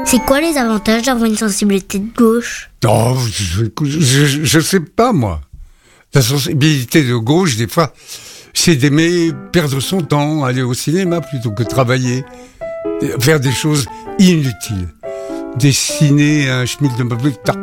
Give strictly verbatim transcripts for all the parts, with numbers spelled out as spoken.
C'est quoi les avantages d'avoir une sensibilité de gauche ? Oh, je, je, je sais pas, moi. La sensibilité de gauche, des fois, c'est d'aimer perdre son temps, aller au cinéma plutôt que travailler, faire des choses inutiles. Dessiner un schmidt de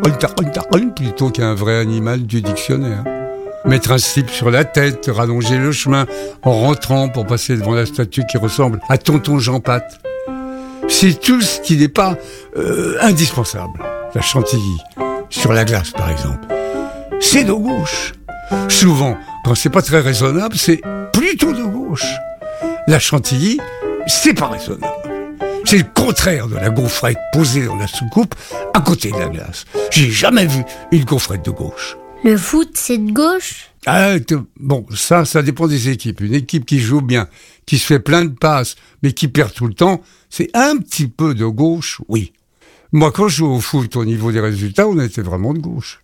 plutôt qu'un vrai animal du dictionnaire. Mettre un slip sur la tête, rallonger le chemin en rentrant pour passer devant la statue qui ressemble à Tonton Jean Patte. C'est tout ce qui n'est pas euh, indispensable. La chantilly, sur la glace par exemple. C'est de gauche. Souvent, quand c'est pas très raisonnable, c'est plutôt de gauche. La chantilly, c'est pas raisonnable. C'est le contraire de la gaufrette posée dans la soucoupe à côté de la glace. J'ai jamais vu une gaufrette de gauche. Le foot, c'est de gauche ? Ah, bon, ça, ça dépend des équipes. Une équipe qui joue bien, qui se fait plein de passes, mais qui perd tout le temps, c'est un petit peu de gauche, oui. Moi, quand je joue au foot, au niveau des résultats, on était vraiment de gauche.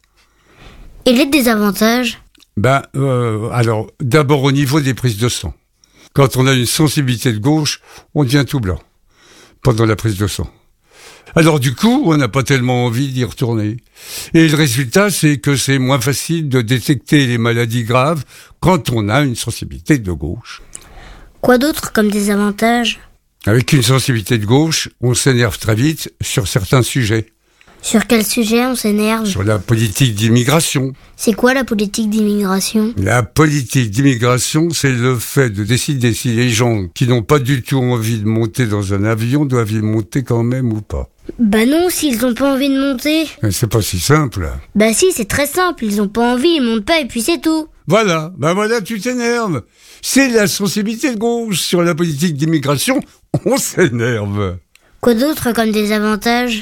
Et les désavantages ? Ben, euh, alors, d'abord au niveau des prises de sang. Quand on a une sensibilité de gauche, on devient tout blanc pendant la prise de sang. Alors du coup, on n'a pas tellement envie d'y retourner. Et le résultat, c'est que c'est moins facile de détecter les maladies graves quand on a une sensibilité de gauche. Quoi d'autre comme désavantage ? Avec une sensibilité de gauche, on s'énerve très vite sur certains sujets. Sur quel sujet on s'énerve ? Sur la politique d'immigration. C'est quoi la politique d'immigration ? La politique d'immigration, c'est le fait de décider si les gens qui n'ont pas du tout envie de monter dans un avion doivent y monter quand même ou pas. Bah non, s'ils n'ont pas envie de monter. Mais c'est pas si simple. Bah si, c'est très simple, ils n'ont pas envie, ils montent pas et puis c'est tout. Voilà, bah voilà, tu t'énerves. C'est la sensibilité de gauche sur la politique d'immigration, on s'énerve. Quoi d'autre comme désavantage ?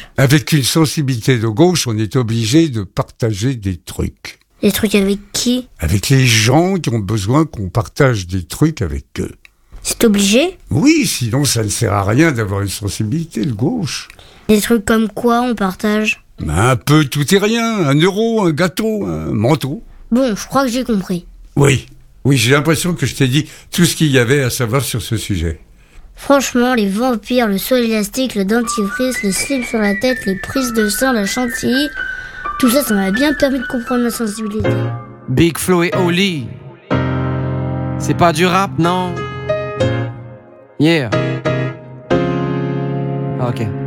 Avec une sensibilité de gauche, on est obligé de partager des trucs. Des trucs avec qui ? Avec les gens qui ont besoin qu'on partage des trucs avec eux. C'est obligé ? Oui, sinon ça ne sert à rien d'avoir une sensibilité de gauche. Des trucs comme quoi on partage ? Un peu tout et rien, un euro, un gâteau, un manteau. Bon, je crois que j'ai compris. Oui, oui, j'ai l'impression que je t'ai dit tout ce qu'il y avait à savoir sur ce sujet. Franchement, les vampires, le saut élastique, le dentifrice, le slip sur la tête, les prises de sang, la chantilly, tout ça, ça m'a bien permis de comprendre ma sensibilité. Big Flo et Oli. C'est pas du rap, non? Yeah. Ok.